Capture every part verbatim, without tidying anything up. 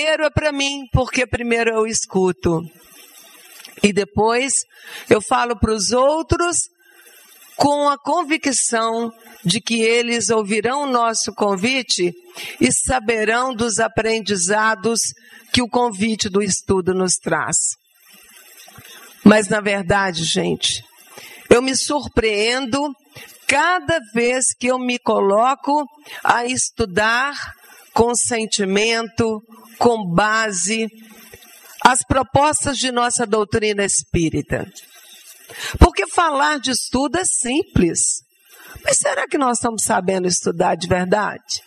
Primeiro é para mim, porque primeiro eu escuto. E depois eu falo para os outros com a convicção de que eles ouvirão o nosso convite e saberão dos aprendizados que o convite do estudo nos traz. Mas, na verdade, gente, eu me surpreendo cada vez que eu me coloco a estudar com sentimento, com base, as propostas de nossa doutrina espírita. Porque falar de estudo é simples. Mas será que nós estamos sabendo estudar de verdade?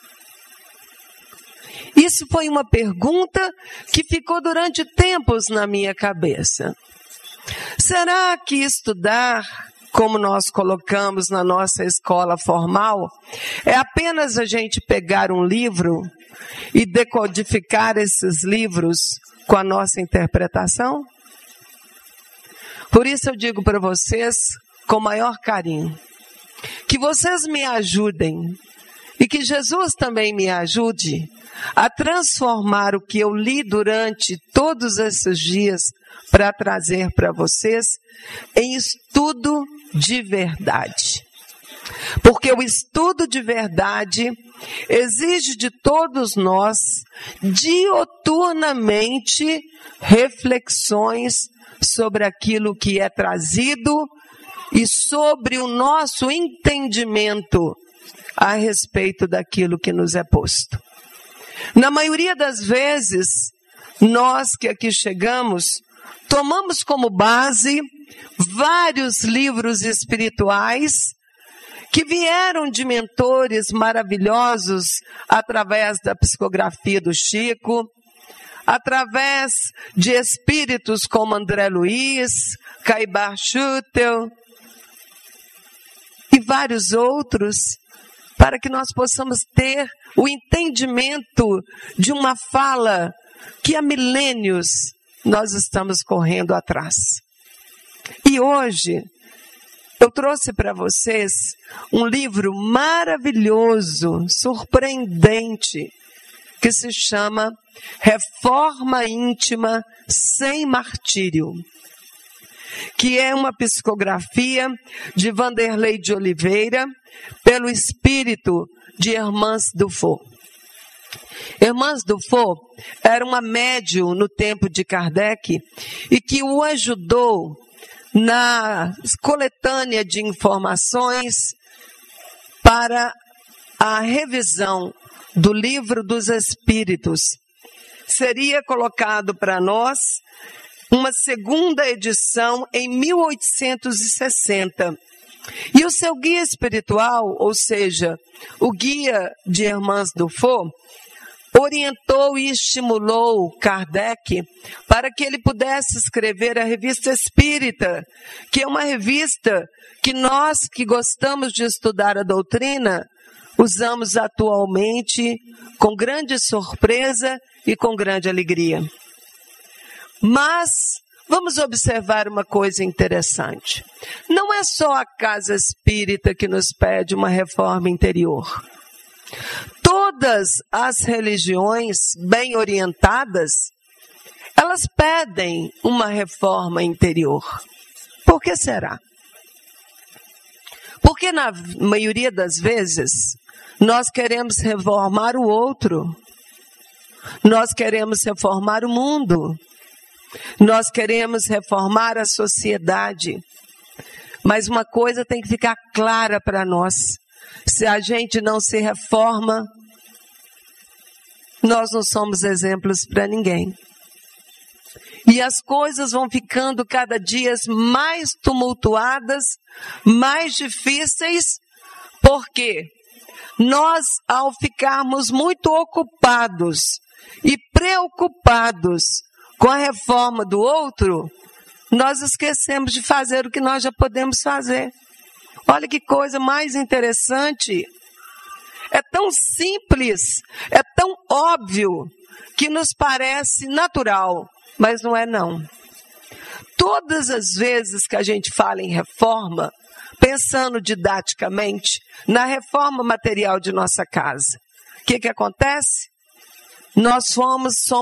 Isso foi uma pergunta que ficou durante tempos na minha cabeça. Será que estudar, como nós colocamos na nossa escola formal, é apenas a gente pegar um livro e decodificar esses livros com a nossa interpretação? Por isso eu digo para vocês, com maior carinho, que vocês me ajudem e que Jesus também me ajude a transformar o que eu li durante todos esses dias para trazer para vocês em estudo de verdade. Porque o estudo de verdade exige de todos nós dioturnamente reflexões sobre aquilo que é trazido e sobre o nosso entendimento a respeito daquilo que nos é posto. Na maioria das vezes, nós que aqui chegamos, tomamos como base vários livros espirituais que vieram de mentores maravilhosos através da psicografia do Chico, através de espíritos como André Luiz, Caibar Schutel e vários outros, para que nós possamos ter o entendimento de uma fala que há milênios nós estamos correndo atrás. E hoje eu trouxe para vocês um livro maravilhoso, surpreendente, que se chama Reforma Íntima Sem Martírio, que é uma psicografia de Vanderlei de Oliveira pelo espírito de Hermance Dufour. Hermance Dufour era uma médium no tempo de Kardec e que o ajudou na coletânea de informações para a revisão do Livro dos Espíritos. Seria colocado para nós uma segunda edição em mil oitocentos e sessenta. E o seu guia espiritual, ou seja, o guia de Hermance Dufour, orientou e estimulou Kardec para que ele pudesse escrever a Revista Espírita, que é uma revista que nós que gostamos de estudar a doutrina, usamos atualmente com grande surpresa e com grande alegria. Mas vamos observar uma coisa interessante. Não é só a casa espírita que nos pede uma reforma interior. Todas as religiões bem orientadas, elas pedem uma reforma interior. Por que será? Porque na maioria das vezes, nós queremos reformar o outro. Nós queremos reformar o mundo. Nós queremos reformar a sociedade. Mas uma coisa tem que ficar clara para nós. Se a gente não se reforma, nós não somos exemplos para ninguém. E as coisas vão ficando cada dia mais tumultuadas, mais difíceis, porque nós, ao ficarmos muito ocupados e preocupados com a reforma do outro, nós esquecemos de fazer o que nós já podemos fazer. Olha que coisa mais interessante. É tão simples, é tão óbvio, que nos parece natural, mas não é não. Todas as vezes que a gente fala em reforma, pensando didaticamente na reforma material de nossa casa, o que que acontece? Nós fomos, somos